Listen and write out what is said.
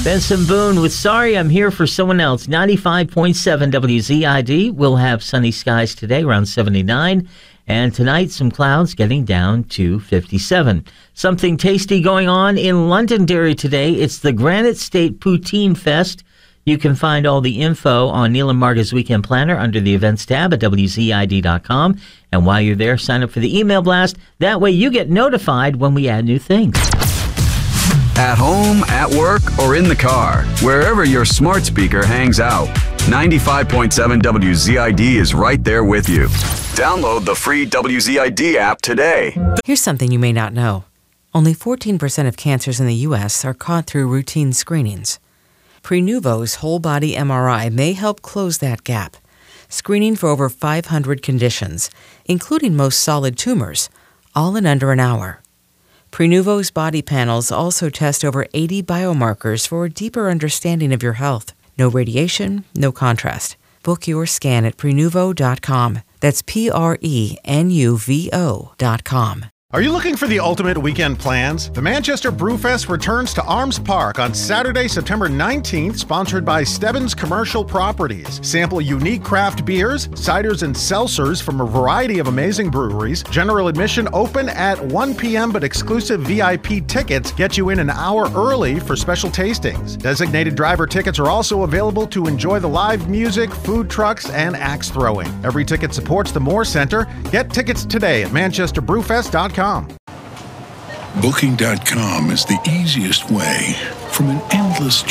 Benson Boone with Sorry I'm Here for Someone Else. 95.7 WZID. We'll have sunny skies today, around 79. And tonight, some clouds getting down to 57. Something tasty going on in Londonderry today. It's the Granite State Poutine Fest. You can find all the info on Neil and Marga's Weekend Planner under the Events tab at WZID.com. And while you're there, sign up for the email blast. That way you get notified when we add new things. At home, at work, or in the car, wherever your smart speaker hangs out, 95.7 WZID is right there with you. Download the free WZID app today. Here's something you may not know. Only 14% of cancers in the U.S. are caught through routine screenings. Prenuvo's whole-body MRI may help close that gap, screening for over 500 conditions, including most solid tumors, all in under an hour. Prenuvo's body panels also test over 80 biomarkers for a deeper understanding of your health. No radiation, no contrast. Book your scan at Prenuvo.com. That's Prenuvo.com. Are you looking for the ultimate weekend plans? The Manchester Brewfest returns to Arms Park on Saturday, September 19th, sponsored by Stebbins Commercial Properties. Sample unique craft beers, ciders, and seltzers from a variety of amazing breweries. General admission open at 1 p.m., but exclusive VIP tickets get you in an hour early for special tastings. Designated driver tickets are also available to enjoy the live music, food trucks, and axe throwing. Every ticket supports the Moore Center. Get tickets today at manchesterbrewfest.com. Booking.com is the easiest way from an endless